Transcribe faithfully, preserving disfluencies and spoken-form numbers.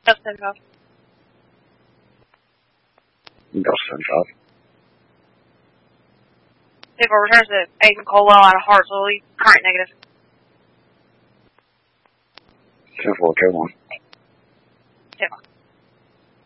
Just ten five. Just ten five. Vehicle returns to Aiden Colwell out of Hartsville. Current negative. ten four, K one. ten five.